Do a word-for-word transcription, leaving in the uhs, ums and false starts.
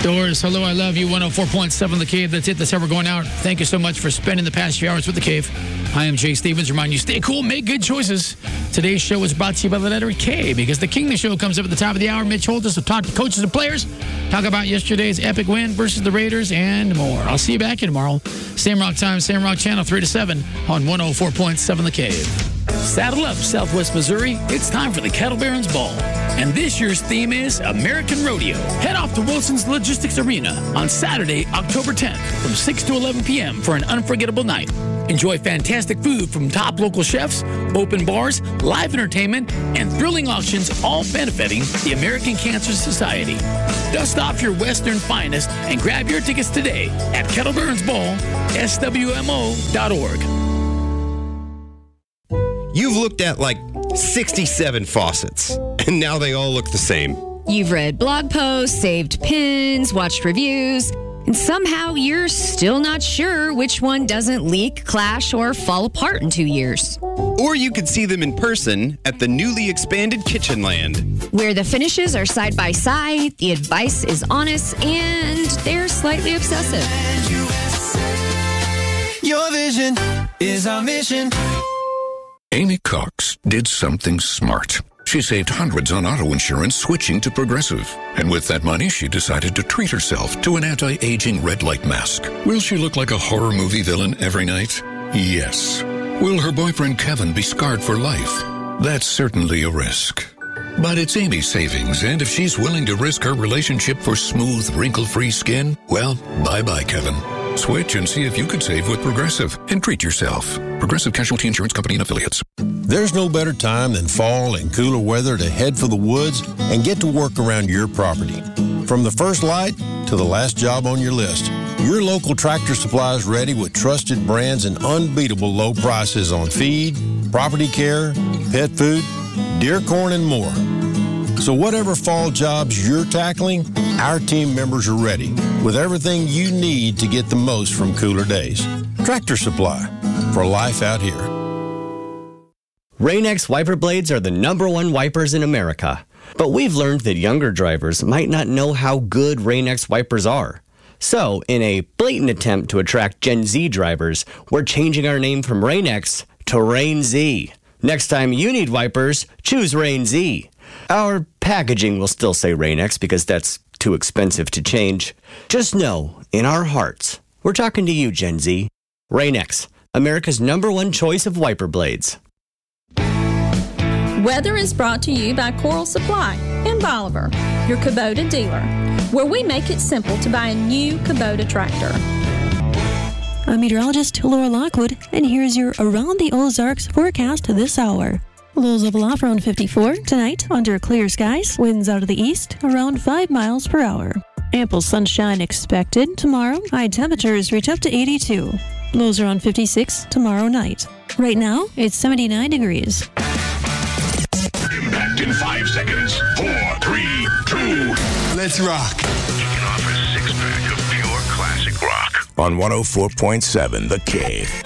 Doors, hello, I love you, one oh four point seven The Cave. That's it. That's how we're going out. Thank you so much for spending the past few hours with The Cave. I am Jay Stevens. Remind you, stay cool, make good choices. Today's show is brought to you by the letter K, because the King of the Show comes up at the top of the hour. Mitch Holtis will talk to coaches and players, talk about yesterday's epic win versus the Raiders, and more. I'll see you back here tomorrow. Same rock time, same rock channel, three to seven on one oh four point seven The Cave. Saddle up, Southwest Missouri. It's time for the Kettle Barons Ball. And this year's theme is American Rodeo. Head off to Wilson's Logistics Arena on Saturday, October tenth from six to eleven p.m. for an unforgettable night. Enjoy fantastic food from top local chefs, open bars, live entertainment, and thrilling auctions, all benefiting the American Cancer Society. Dust off your Western finest and grab your tickets today at Kettle Barons Ball, S W M O dot org. You've looked at like sixty-seven faucets, and now they all look the same. You've read blog posts, saved pins, watched reviews, and somehow you're still not sure which one doesn't leak, clash, or fall apart in two years. Or you could see them in person at the newly expanded Kitchenland, where the finishes are side by side, the advice is honest, and they're slightly obsessive. Your vision is our mission. Amy Cox did something smart. She saved hundreds on auto insurance switching to Progressive. And with that money, she decided to treat herself to an anti-aging red light mask. Will she look like a horror movie villain every night? Yes. Will her boyfriend Kevin be scarred for life? That's certainly a risk. But it's Amy's savings, and if she's willing to risk her relationship for smooth, wrinkle-free skin, well, bye-bye, Kevin. Switch and see if you could save with Progressive and treat yourself. Progressive Casualty Insurance Company and Affiliates. There's no better time than fall and cooler weather to head for the woods and get to work around your property. From the first light to the last job on your list, your local Tractor Supply is ready with trusted brands and unbeatable low prices on feed, property care, pet food, deer corn, and more. So whatever fall jobs you're tackling, our team members are ready with everything you need to get the most from cooler days. Tractor Supply, for life out here. Rain-X wiper blades are the number one wipers in America. But we've learned that younger drivers might not know how good Rain-X wipers are. So, in a blatant attempt to attract Gen Z drivers, we're changing our name from Rain-X to Rain-Z. Next time you need wipers, choose Rain-Z. Our packaging will still say Rain-X because that's too expensive to change. Just know, in our hearts, we're talking to you, Gen Z. Rain-X, America's number one choice of wiper blades. Weather is brought to you by Coral Supply in Bolivar, your Kubota dealer, where we make it simple to buy a new Kubota tractor. I'm meteorologist Laura Lockwood, and here's your Around the Ozarks forecast this hour. Lows level off around fifty-four. Tonight, under clear skies, winds out of the east around five miles per hour. Ample sunshine expected tomorrow. High temperatures reach up to eighty-two. Lows around fifty-six tomorrow night. Right now, it's seventy-nine degrees. Impact in five seconds. Four, three, two. Let's rock. Kicking off a six-pack of pure classic rock. On one oh four point seven The Cave.